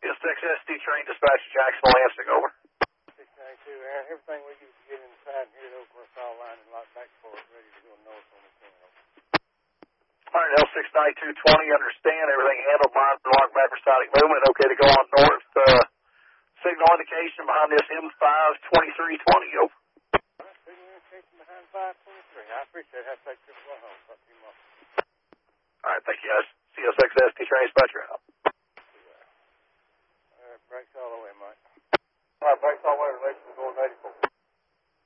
CSXSD train dispatch to Jackson Lansing, over. 692, Aaron. Everything we used to get inside here at Oak Cliff all line and lock back for it, ready to go north on the 10. All right, L69220, understand everything handled, monitor, lock back for static movement. Okay to go on north. Signal indication behind this M52320, over. Signal indication behind 523. I appreciate it. Have to take this one home. Talk to you tomorrow. All right, thank you guys. CSXSD train dispatcher out.